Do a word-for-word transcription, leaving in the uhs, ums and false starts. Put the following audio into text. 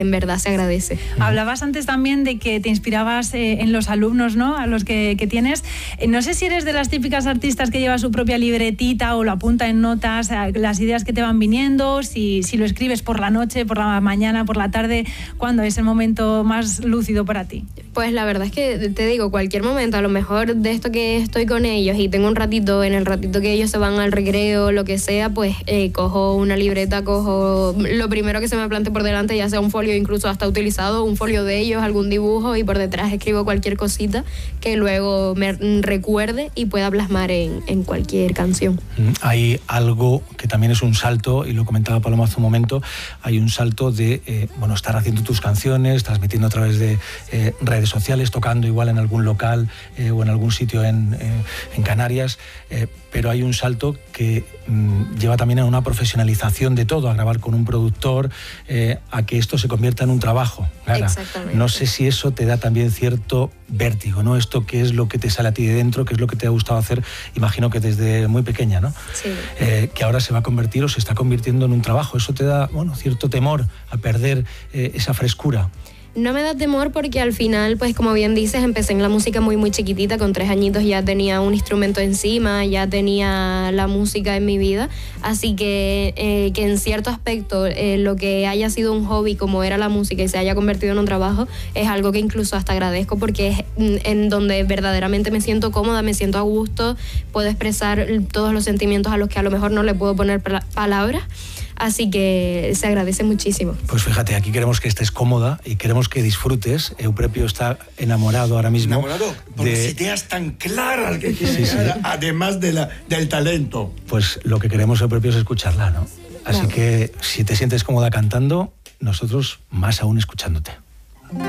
en verdad se agradece. Hablabas antes también de que te inspirabas eh, en los alumnos, ¿no? A los que, que tienes. Eh, no sé si eres de las típicas artistas que lleva su propia libretita o lo apunta en notas, eh, las ideas que te van viniendo, si, si lo escribes por la noche, por la mañana, por la tarde, ¿cuándo es el momento más lúcido para ti? Pues la verdad es que te digo, cualquier momento, a lo mejor de esto que estoy con ellos y tengo un ratito, en el ratito que ellos se van al recreo, lo que sea, pues eh, cojo una libreta, cojo lo primero que se me plante por delante, ya sea un folio incluso hasta utilizado, un folio de ellos, algún dibujo, y por detrás escribo cualquier cosita que luego me recuerde y pueda plasmar en, en cualquier canción. Hay algo que también es un salto, y lo comentaba Paloma hace un momento, hay un salto de eh, bueno, estar haciendo tus canciones, transmitiendo a través de eh, redes sociales, tocando igual en algún local eh, o en algún sitio en, eh, en Canarias, eh, pero hay un salto que mmm, lleva también a una profesionalización de todo, a grabar con un productor, eh, a que esto se convierta en un trabajo. Clara, exactamente. No sé si eso te da también cierto vértigo, ¿no? Esto que es lo que te sale a ti de dentro, que es lo que te ha gustado hacer, imagino que desde muy pequeña, ¿no? Sí. Eh, que ahora se va a convertir o se está convirtiendo en un trabajo. Eso te da, bueno, cierto temor a perder eh, esa frescura. No me da temor porque al final, pues como bien dices, empecé en la música muy muy chiquitita, con tres añitos ya tenía un instrumento encima, ya tenía la música en mi vida, así que eh, que en cierto aspecto eh, lo que haya sido un hobby como era la música y se haya convertido en un trabajo es algo que incluso hasta agradezco porque es en donde verdaderamente me siento cómoda, me siento a gusto, puedo expresar todos los sentimientos a los que a lo mejor no le puedo poner palabras. Así que se agradece muchísimo. Pues fíjate, aquí queremos que estés cómoda y queremos que disfrutes. Euprepio está enamorado ahora mismo. Enamorado por de... las ideas tan claras que tiene, sí, sí. además de la, del talento. Pues lo que queremos, Euprepio, es escucharla, ¿no? Así Claro. que si te sientes cómoda cantando, nosotros más aún escuchándote.